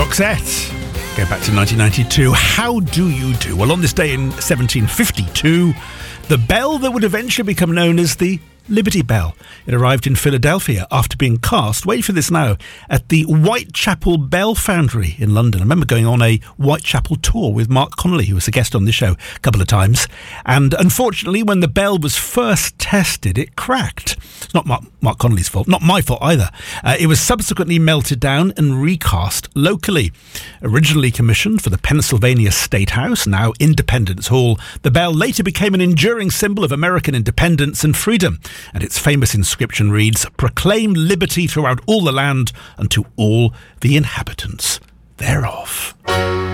Roxette. Go back to 1992. How do you do? Well, on this day in 1752, the bell that would eventually become known as the Liberty Bell. It arrived in Philadelphia after being cast, wait for this now, at the Whitechapel Bell Foundry in London. I remember going on a Whitechapel tour with Mark Connolly, who was a guest on this show a couple of times. And unfortunately, when the bell was first tested, it cracked. It's not Mark Connolly's fault, not my fault either. It was subsequently melted down and recast locally. Originally commissioned for the Pennsylvania State House, now Independence Hall, the bell later became an enduring symbol of American independence and freedom. And its famous inscription reads, "Proclaim liberty throughout all the land and to all the inhabitants thereof."